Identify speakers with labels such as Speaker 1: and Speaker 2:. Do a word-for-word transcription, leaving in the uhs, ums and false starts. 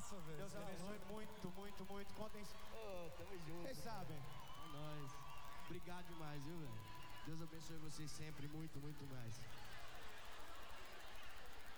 Speaker 1: massa, velho.
Speaker 2: Deus abençoe muito, muito, muito. Contem.
Speaker 3: Ô, tamo junto.
Speaker 2: Vocês sabem.
Speaker 3: É nóis. Obrigado demais, viu, velho? Deus abençoe vocês sempre, muito, muito mais.